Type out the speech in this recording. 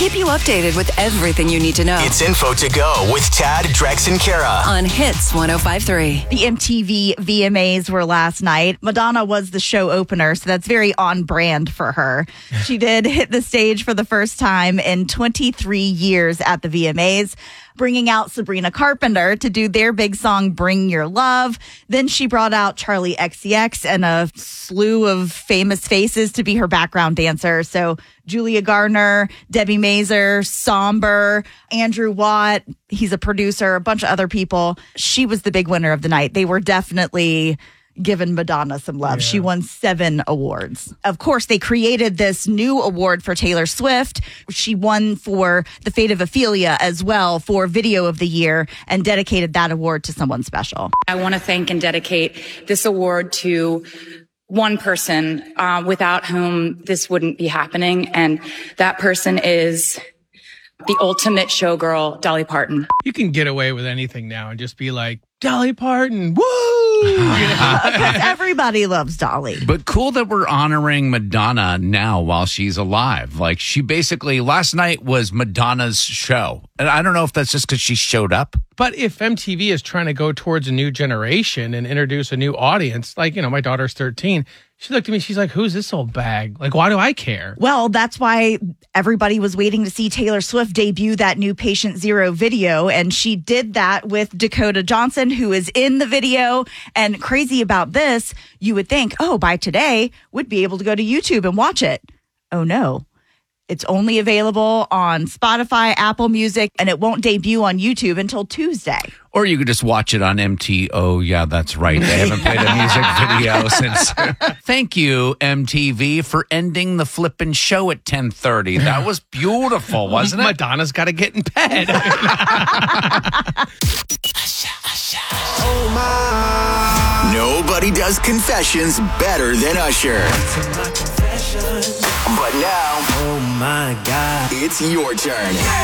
keep you updated with everything you need to know. It's Info to Go with Tad, Drex, and Kara on Hits 105.3. The MTV VMAs were last night. Madonna was the show opener, so that's very on brand for her. She did hit the stage for the first time in 23 years at the VMAs, bringing out Sabrina Carpenter to do their big song, Bring Your Love. Then she brought out Charlie XCX and a slew of famous faces to be her background dancer. So Julia Gardner, Debbie Mazur, Somber, Andrew Watt. He's a producer, a bunch of other people. She was the big winner of the night. They were definitely giving Madonna some love. Yeah. She won 7 awards. Of course, they created this new award for Taylor Swift. She won for The Fate of Ophelia as well for Video of the Year and dedicated that award to someone special. I want to thank and dedicate this award to one person without whom this wouldn't be happening. And that person is the ultimate showgirl, Dolly Parton. You can get away with anything now and just be like, Dolly Parton, woo! Because everybody loves Dolly. But cool that we're honoring Madonna now while she's alive. Like, she basically, last night was Madonna's show. And I don't know if that's just because she showed up. But if MTV is trying to go towards a new generation and introduce a new audience, like, you know, my daughter's 13. She looked at me, she's like, who's this old bag? Like, why do I care? Well, that's why everybody was waiting to see Taylor Swift debut that new Patient Zero video. And she did that with Dakota Johnson, who is in the video. And crazy about this, you would think, oh, by today, we'd be able to go to YouTube and watch it. Oh, no. It's only available on Spotify, Apple Music, and it won't debut on YouTube until Tuesday. Or you could just watch it on MTV. Oh, yeah, that's right. They haven't played a music video since. Thank you, MTV, for ending the flippin' show at 10:30. That was beautiful, wasn't it? Madonna's got to get in bed. Nobody does confessions better than Usher. But now, oh my God, it's your turn.